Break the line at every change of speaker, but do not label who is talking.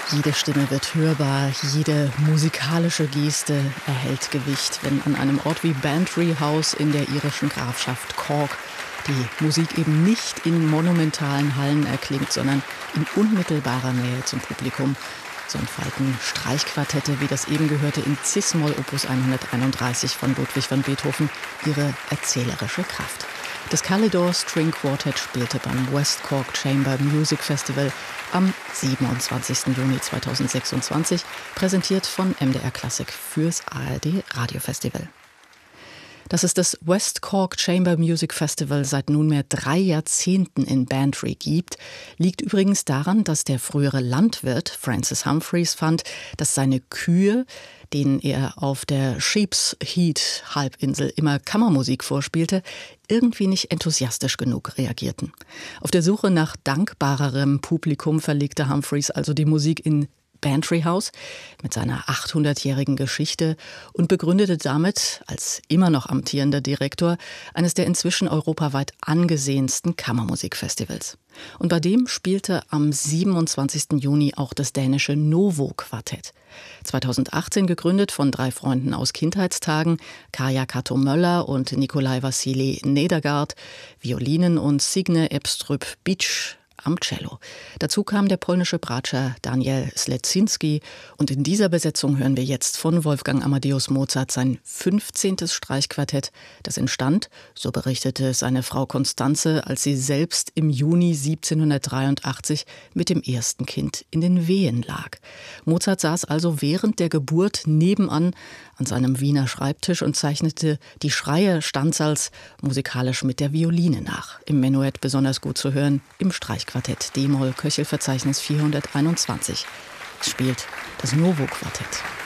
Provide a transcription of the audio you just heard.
Jede Stimme wird hörbar, jede musikalische Geste erhält Gewicht, wenn an einem Ort wie Bantry House in der irischen Grafschaft Cork die Musik eben nicht in monumentalen Hallen erklingt, sondern in unmittelbarer Nähe zum Publikum. So entfalten Streichquartette wie das eben gehörte in Cis-Moll Opus 131 von Ludwig van Beethoven ihre erzählerische Kraft. Das Kalidor String Quartet spielte beim West Cork Chamber Music Festival am 27. Juni 2026, präsentiert von MDR Klassik fürs ARD Radiofestival. Dass es das West Cork Chamber Music Festival seit nunmehr 3 Jahrzehnten in Bantry gibt, liegt übrigens daran, dass der frühere Landwirt Francis Humphreys fand, dass seine Kühe, denen er auf der Sheep's Head Halbinsel immer Kammermusik vorspielte, irgendwie nicht enthusiastisch genug reagierten. Auf der Suche nach dankbarerem Publikum verlegte Humphreys also die Musik in Bantry House mit seiner 800-jährigen Geschichte und begründete damit als immer noch amtierender Direktor eines der inzwischen europaweit angesehensten Kammermusikfestivals. Und bei dem spielte am 27. Juni auch das dänische Novo-Quartett. 2018 gegründet von 3 Freunden aus Kindheitstagen, Kaja Kato-Möller und Nikolai Vassili Nedergaard, Violinen und Signe Ebstrup-Bitsch am Cello. Dazu kam der polnische Bratscher Daniel Sledzinski und in dieser Besetzung hören wir jetzt von Wolfgang Amadeus Mozart sein 15. Streichquartett. Das entstand, so berichtete seine Frau Konstanze, als sie selbst im Juni 1783 mit dem ersten Kind in den Wehen lag. Mozart saß also während der Geburt nebenan an seinem Wiener Schreibtisch und zeichnete die Schreie Stanzals musikalisch mit der Violine nach. Im Menuett besonders gut zu hören, im Streichquartett D-Moll Köchelverzeichnis 421. Es spielt das Novo-Quartett.